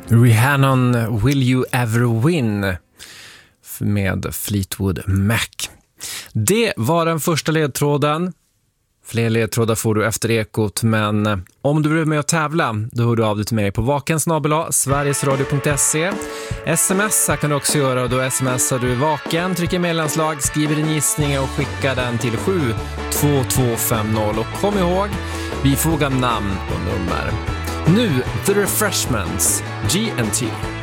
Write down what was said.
Rihanna, Will You Ever Win med Fleetwood Mac. Det var den första ledtråden. Fler ledtrådar får du efter Ekot, men om du vill med och tävla, då hör du av dig till mig på vaken@sverigesradio.se. Smsa kan du också göra, och då smsar du vaken, trycker mellanslag, skriver din gissning och skickar den till 72250. Och kom ihåg, vi frågar namn och nummer. Nu The Refreshments, G&T.